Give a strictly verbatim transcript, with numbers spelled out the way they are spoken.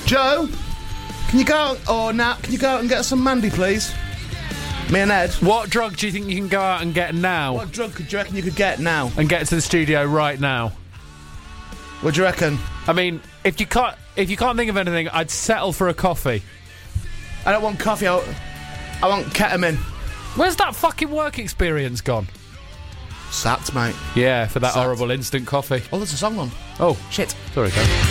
Joe, can you go out, or now, can you go out and get us some Mandy, please? Me and Ed. What drug do you think you can go out and get now? What drug do you reckon you could get now? And get to the studio right now? What do you reckon? I mean, if you can't, if you can't think of anything, I'd settle for a coffee. I don't want coffee, I, I want ketamine. Where's that fucking work experience gone? Sacked, mate. Yeah, for that Sacked. horrible instant coffee. Oh, there's a song on. Oh, shit. Sorry, Dave.